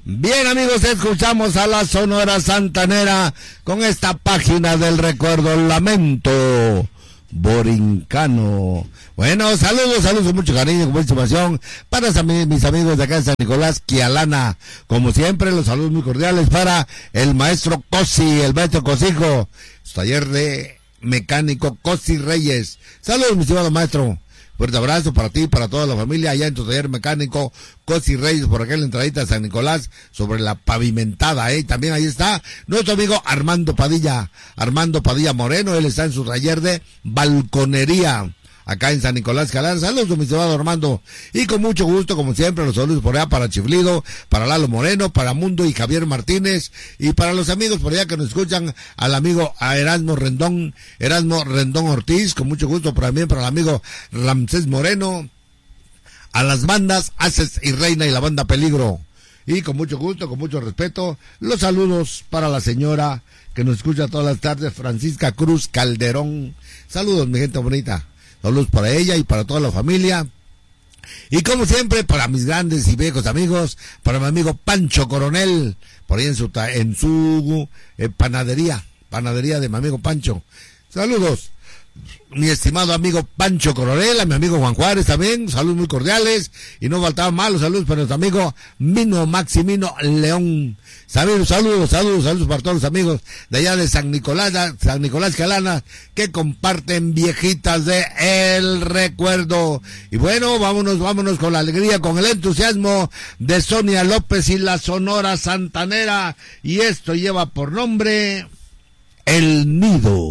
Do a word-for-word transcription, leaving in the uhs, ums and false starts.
Bien, amigos, escuchamos a la Sonora Santanera con esta página del recuerdo, Lamento Borincano. Bueno, saludos, saludos con mucho cariño, con mucha estimación para mis amigos de acá de San Nicolás, Quialana. Como siempre, los saludos muy cordiales para el maestro Cosi, el maestro Cosijo, su taller de mecánico Cosi Reyes. Saludos, mi estimado maestro. Fuerte abrazo para ti y para toda la familia allá en tu taller mecánico Cosi Reyes, por acá en la entradita de San Nicolás, sobre la pavimentada, ¿eh? También ahí está nuestro amigo Armando Padilla, Armando Padilla Moreno, él está en su taller de balconería, acá en San Nicolás, Quialana. Saludos, mi estimado Armando. Y con mucho gusto, como siempre, los saludos por allá para Chiflido, para Lalo Moreno, para Mundo y Javier Martínez, y para los amigos por allá que nos escuchan, al amigo a Erasmo Rendón, Erasmo Rendón Ortiz, con mucho gusto también para el amigo Ramsés Moreno, a las bandas Aces y Reina y la banda Peligro. Y con mucho gusto, con mucho respeto, los saludos para la señora que nos escucha todas las tardes, Francisca Cruz Calderón. Saludos, mi gente bonita. Saludos para ella y para toda la familia. Y como siempre, para mis grandes y viejos amigos, para mi amigo Pancho Coronel, por ahí en su, en su eh, panadería, panadería de mi amigo Pancho. Saludos, mi estimado amigo Pancho Coronel, a mi amigo Juan Juárez también, saludos muy cordiales, y no faltaban malos saludos para nuestro amigo Mino Maximino León. Saludos, saludos, saludos, saludos para todos los amigos de allá de San Nicolás, San Nicolás Quialana, que comparten viejitas de El Recuerdo. Y bueno, vámonos, vámonos con la alegría, con el entusiasmo de Sonia López y la Sonora Santanera, y esto lleva por nombre El Nido.